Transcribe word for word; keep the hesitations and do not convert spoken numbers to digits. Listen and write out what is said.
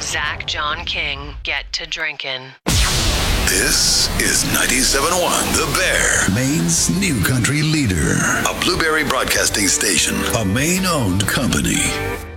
Zach John King get to drinking. This is ninety-seven point one The Bear, Maine's new country leader. A Blueberry Broadcasting Station, a Maine-owned company.